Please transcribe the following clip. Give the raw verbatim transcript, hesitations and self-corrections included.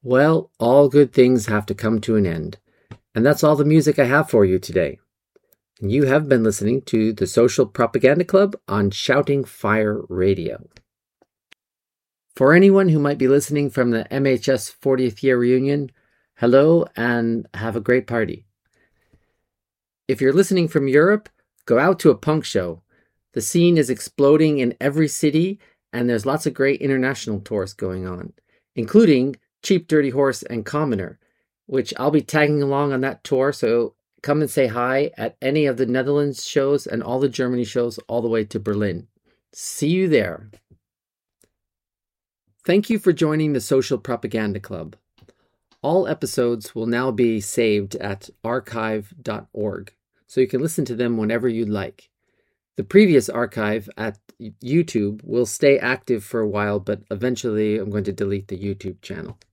Well, all good things have to come to an end. And that's all the music I have for you today. And you have been listening to the Social Propaganda Club on Shouting Fire Radio. For anyone who might be listening from the M H S fortieth year reunion, hello and have a great party. If you're listening from Europe, go out to a punk show. The scene is exploding in every city, and there's lots of great international tours going on, including Cheap Dirty Horse and Commoner, which I'll be tagging along on that tour, so come and say hi at any of the Netherlands shows and all the Germany shows all the way to Berlin. See you there. Thank you for joining the Social Propaganda Club. All episodes will now be saved at archive dot org, so you can listen to them whenever you'd like. The previous archive at YouTube will stay active for a while, but eventually I'm going to delete the YouTube channel.